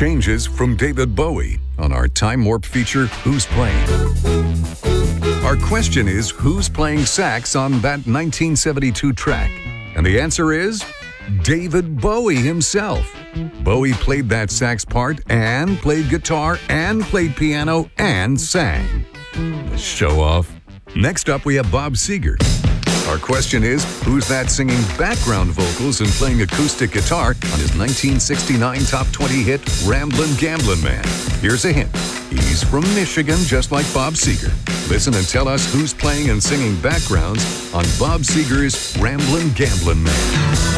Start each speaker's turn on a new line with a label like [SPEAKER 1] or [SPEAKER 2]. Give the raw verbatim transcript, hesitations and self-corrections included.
[SPEAKER 1] changes from David Bowie on our Time Warp feature, Who's Playing? Our question is, who's playing sax on that nineteen seventy-two track? And the answer is David Bowie himself. Bowie played that sax part and played guitar and played piano and sang. Show off. Next up, we have Bob Seger. Our question is, who's that singing background vocals and playing acoustic guitar on his nineteen sixty-nine top twenty hit, Ramblin' Gamblin' Man? Here's a hint. He's from Michigan, just like Bob Seger. Listen and tell us who's playing and singing backgrounds on Bob Seger's Ramblin' Gamblin' Man.